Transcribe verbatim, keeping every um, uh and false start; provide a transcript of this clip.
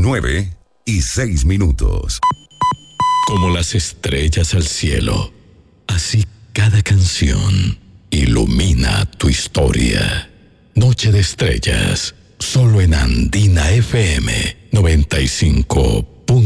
nueve y seis minutos. Como las estrellas al cielo, así cada canción ilumina tu historia. Noche de Estrellas, solo en Andina F M noventa y cinco